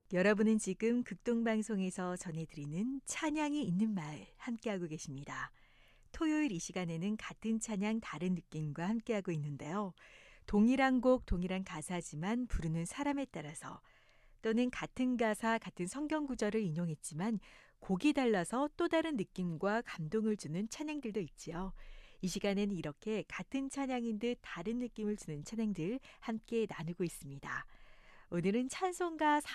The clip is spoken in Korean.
여러분은 지금 극동방송에서 전해드리는 찬양이 있는 마을 함께하고 계십니다. 토요일 이 시간에는 같은 찬양 다른 느낌과 함께하고 있는데요. 동일한 곡, 동일한 가사지만 부르는 사람에 따라서 또는 같은 가사, 같은 성경 구절을 인용했지만 곡이 달라서 또 다른 느낌과 감동을 주는 찬양들도 있지요. 이 시간에는 이렇게 같은 찬양인 듯 다른 느낌을 주는 찬양들 함께 나누고 있습니다. 오늘은 찬송가